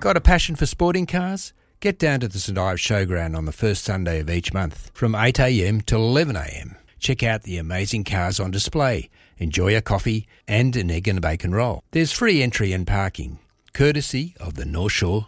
Got a passion for sporting cars? Get down to the St Ives Showground on the first Sunday of each month from 8am till 11am. Check out the amazing cars on display, enjoy a coffee and an egg and bacon roll. There's free entry and parking, courtesy of the North Shore